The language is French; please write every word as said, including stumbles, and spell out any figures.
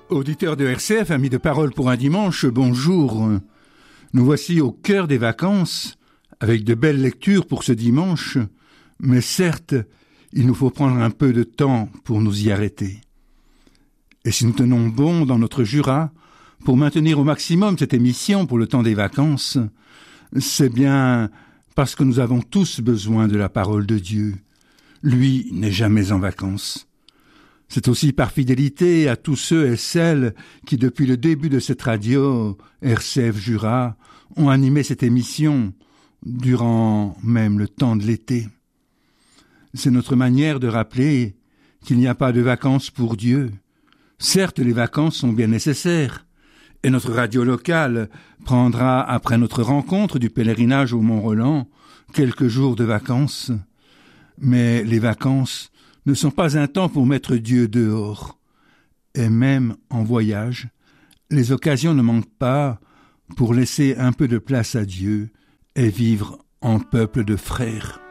Auditeurs de R C F, amis de Parole pour un dimanche, bonjour. Nous voici au cœur des vacances, avec de belles lectures pour ce dimanche, mais certes, il nous faut prendre un peu de temps pour nous y arrêter. Et si nous tenons bon dans notre Jura, pour maintenir au maximum cette émission pour le temps des vacances, c'est bien parce que nous avons tous besoin de la parole de Dieu. Lui n'est jamais en vacances. C'est aussi par fidélité à tous ceux et celles qui, depuis le début de cette radio, R C F Jura, ont animé cette émission, durant même le temps de l'été. C'est notre manière de rappeler qu'il n'y a pas de vacances pour Dieu. Certes, les vacances sont bien nécessaires, et notre radio locale prendra, après notre rencontre du pèlerinage au Mont-Roland, quelques jours de vacances. Mais les vacances ne sont pas un temps pour mettre Dieu dehors. Et même en voyage, les occasions ne manquent pas pour laisser un peu de place à Dieu et vivre en peuple de frères.